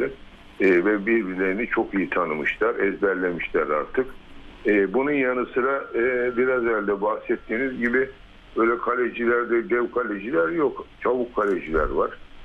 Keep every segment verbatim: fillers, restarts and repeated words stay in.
vardı. E, ve birbirlerini çok iyi tanımışlar, ezberlemişler artık. E, bunun yanı sıra e, biraz evvel bahsettiğiniz gibi böyle kalecilerde dev kaleciler yok. Çabuk kaleciler var.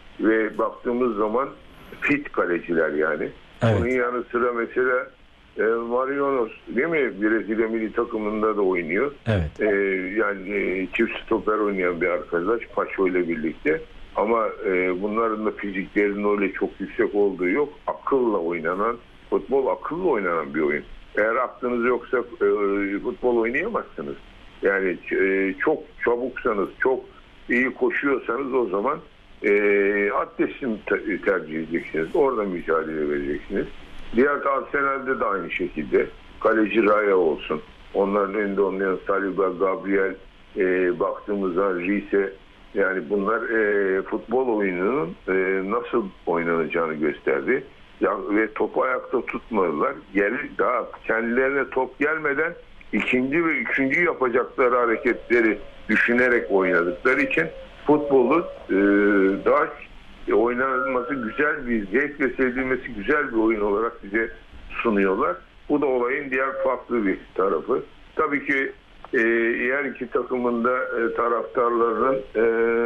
Ve baktığımız zaman fit kaleciler yani. Evet. Bunun yanı sıra mesela e, Marionos değil mi? Brezilya milli takımında da oynuyor. Evet. E, yani e, çift stoper oynayan bir arkadaş Paço ile birlikte. Ama e, bunların da fiziklerinin öyle çok yüksek olduğu yok. Akılla oynanan, futbol akılla oynanan bir oyun. Eğer aklınız yoksa e, futbol oynayamazsınız. Yani e, çok çabuksanız, çok iyi koşuyorsanız o zaman e, atletizm te- tercih edeceksiniz. Orada mücadele vereceksiniz. Diğer Arsenal'de de aynı şekilde. Kaleci Raya olsun. Onların önünde oynayan Saliba, Gabriel, e, baktığımızda Rize, yani bunlar e, futbol oyununun e, nasıl oynanacağını gösterdi. Ya, ve topu ayakta tutmadılar. Gel, daha kendilerine top gelmeden ikinci ve üçüncü yapacakları hareketleri düşünerek oynadıkları için futbolu e, daha e, oynanması güzel bir, zevkle sevdirilmesi güzel bir oyun olarak bize sunuyorlar. Bu da olayın diğer farklı bir tarafı. Tabii ki e, her iki takımında e, taraftarların e,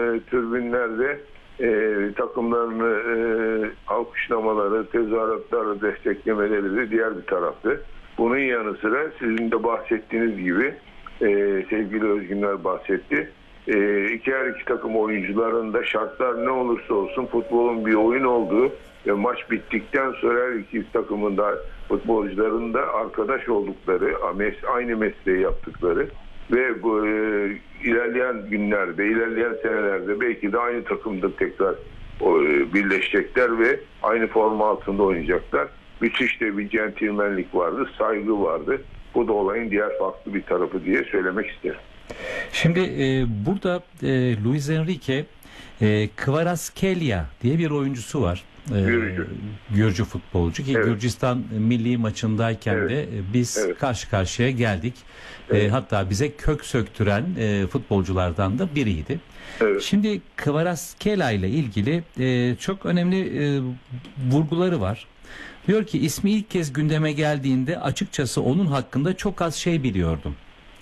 tribünlerde e, takımlarını e, alkışlamaları, tezahüratlarla desteklemeleri de diğer bir taraftı. Bunun yanı sıra sizin de bahsettiğiniz gibi e, sevgili Özgünler bahsetti. E, iki her iki takım oyuncuların da şartlar ne olursa olsun futbolun bir oyun olduğu ve maç bittikten sonra her iki takımın da futbolcuların da arkadaş oldukları, aynı mesleği yaptıkları ve bu e, ilerleyen günlerde, ilerleyen senelerde belki de aynı takımda tekrar o, e, birleşecekler ve aynı forma altında oynayacaklar. Müthiş de bir centilmenlik vardı, saygı vardı. Bu da olayın diğer farklı bir tarafı diye söylemek isterim. Şimdi e, burada e, Luis Enrique e, Kvaratskhelia diye bir oyuncusu var. E, Gürcü. Gürcü futbolcu ki Evet. Gürcistan milli maçındayken Evet. de e, biz Evet. karşı karşıya geldik. Evet. E, hatta bize kök söktüren e, futbolculardan da biriydi. Evet. Şimdi Kvaratskhelia ile ilgili e, çok önemli e, vurguları var. Diyor ki ismi ilk kez gündeme geldiğinde açıkçası onun hakkında çok az şey biliyordum.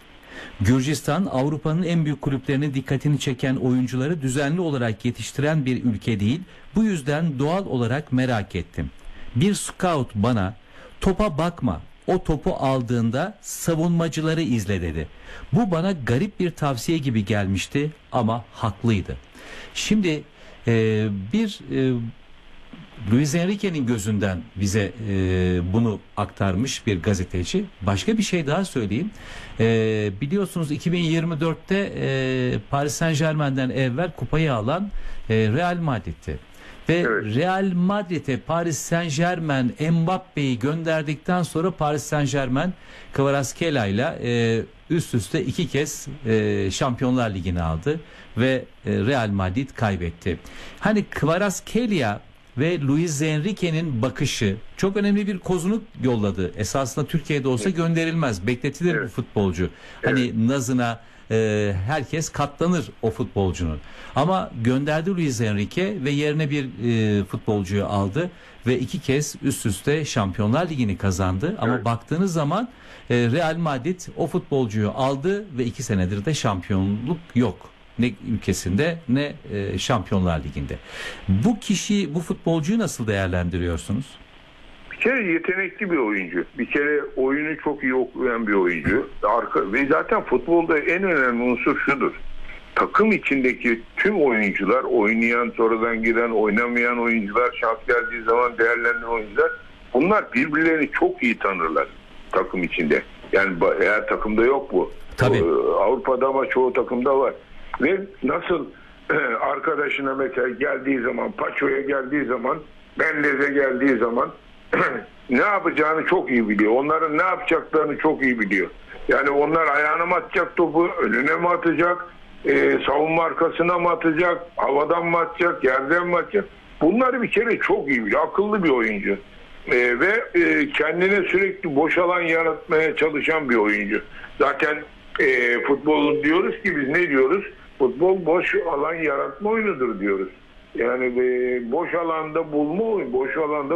Gürcistan Avrupa'nın en büyük kulüplerinin dikkatini çeken oyuncuları düzenli olarak yetiştiren bir ülke değil. Bu yüzden doğal olarak merak ettim. Bir scout bana topa bakma, o topu aldığında savunmacıları izle dedi. Bu bana garip bir tavsiye gibi gelmişti ama haklıydı. Şimdi e, bir e, Luis Enrique'nin gözünden bize e, bunu aktarmış bir gazeteci. Başka bir şey daha söyleyeyim. E, biliyorsunuz iki bin yirmi dörtte e, Paris Saint-Germain'den evvel kupayı alan e, Real Madrid'ti. Ve Evet. Real Madrid'e Paris Saint-Germain Mbappe'yi gönderdikten sonra Paris Saint-Germain Kvaratskhelia ile e, üst üste iki kez e, Şampiyonlar Ligi'ni aldı ve e, Real Madrid kaybetti. Hani Kvaratskhelia ve Luis Enrique'nin bakışı çok önemli bir kozunu yolladı. Esasında Türkiye'de olsa gönderilmez. Bekletilir Evet. bu futbolcu. Hani nazına e, herkes katlanır o futbolcunun. Ama gönderdi Luis Enrique ve yerine bir e, futbolcuyu aldı ve iki kez üst üste Şampiyonlar Ligi'ni kazandı. Ama Evet. baktığınız zaman e, Real Madrid o futbolcuyu aldı ve iki senedir de şampiyonluk yok. Ne ülkesinde ne e, Şampiyonlar Ligi'nde. Bu kişi, bu futbolcuyu nasıl değerlendiriyorsunuz? Bir kere yetenekli bir oyuncu. Bir kere oyunu çok iyi okuyan bir oyuncu. Arka, ve zaten futbolda en önemli unsur şudur. Takım içindeki tüm oyuncular, oynayan, sonradan giren, oynamayan oyuncular, şans geldiği zaman değerlenen oyuncular, bunlar birbirlerini çok iyi tanırlar takım içinde. Yani eğer takımda yok bu. Tabii. Avrupa'da ama çoğu takımda var. Ve nasıl arkadaşına mesela geldiği zaman, Paço'ya geldiği zaman, Mendez'e geldiği zaman ne yapacağını çok iyi biliyor. Onların ne yapacaklarını çok iyi biliyor. Yani onlar ayağına mı atacak topu, önüne mi atacak, e, savunma arkasına mı atacak, havadan mı atacak, yerden mi atacak? Bunları bir kere çok iyi biliyor. Akıllı bir oyuncu. E, ve e, kendine sürekli boş alan yaratmaya çalışan bir oyuncu. Zaten e, futbol diyoruz ki biz ne diyoruz? Futbol boş alan yaratma oyunudur diyoruz. Yani e, boş alanda bulma oyunu, boş alanda